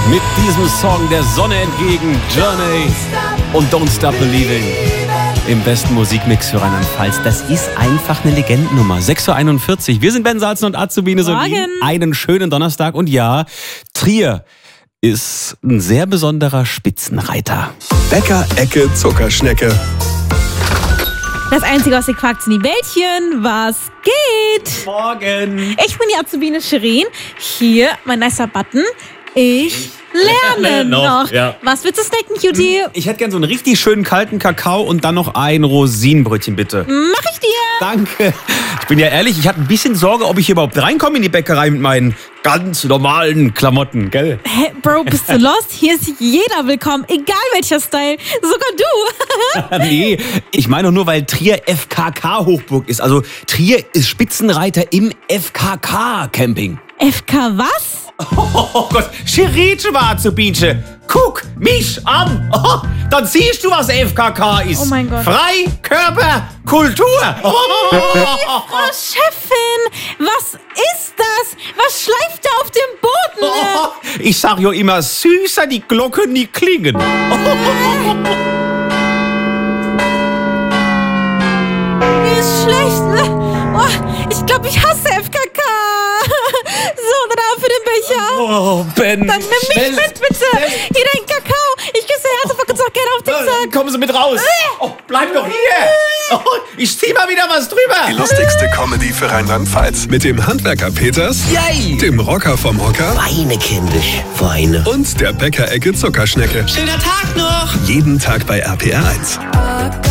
Mit diesem Song der Sonne entgegen, Journey und Don't Stop Believing im besten Musikmix für Rheinland-Pfalz. Das ist einfach eine Legendennummer. 6:41 Uhr. Wir sind Ben Salzen und Azubine Solin. Einen schönen Donnerstag. Und ja, Trier ist ein sehr besonderer Spitzenreiter. Bäcker-Ecke Zuckerschnecke. Das Einzige, was ihr quakt, sind die Bällchen. Was geht? Morgen. Ich bin die Azubine Shirin. Hier, mein nicer Button. Ich lerne noch. Ja. Was willst du snacken, Cutie? Ich hätte gern so einen richtig schönen kalten Kakao und dann noch ein Rosinenbrötchen, bitte. Mach ich dir. Danke. Ich bin ja ehrlich, ich hatte ein bisschen Sorge, ob ich hier überhaupt reinkomme in die Bäckerei mit meinen ganz normalen Klamotten, gell? Hä, Bro, bist du lost? Hier ist jeder willkommen, egal welcher Style. Sogar du. Nee, ich meine nur, weil Trier FKK-Hochburg ist. Also Trier ist Spitzenreiter im FKK-Camping. FK was? Oh Gott, Schiritsch war zu Bienche. Guck mich an. Oh, dann siehst du, was FKK ist. Oh mein Gott. Freikörper, Kultur. Frau Chefin, was ist das? Was schleift da auf dem Boden? Ich sag ja immer, süßer die Glocken nie klingen. Mir ist schlecht. Oh, ich glaube, ich hasse FKK. So, dann ab für den Becher. Oh, Ben. Dann nimm mich mit, bitte. Hier dein Kakao. Ich küsse Herz und verkürze auch gerne auf den Sack. Kommen Sie mit raus. Oh, bleib doch hier. Oh, ich zieh mal wieder was drüber. Die lustigste Comedy für Rheinland-Pfalz. Mit dem Handwerker Peters, Yay. dem Rocker vom Hocker Weine, kindisch, Weine. und der Bäcker-Ecke Zuckerschnecke. Schöner Tag noch! Jeden Tag bei RPR 1.